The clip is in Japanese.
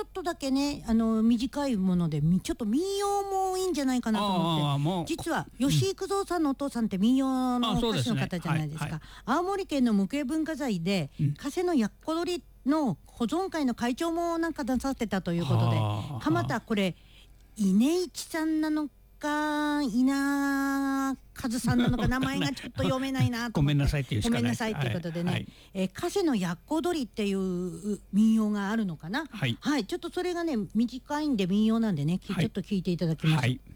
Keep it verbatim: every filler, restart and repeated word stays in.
ょっとだけねあの短いものでちょっと民謡もいいんじゃないかなと思って、実は吉幾三さんのお父さんって民謡の歌手の方じゃないですか。青森県の無形文化財で加瀬のやっこ鳥の保存会の会長もなんか出さってたということで、蒲田これ稲市さんなのか稲和さんなのか名前がちょっと読めないなと思ってごめんなさいっていうしかない。 ごめんなさいということでね、はい、えー、加瀬のやっこ鳥っていう民謡があるのかな。はい、はい、ちょっとそれがね短いんで民謡なんでね、はい、ちょっと聞いていただきます。はい。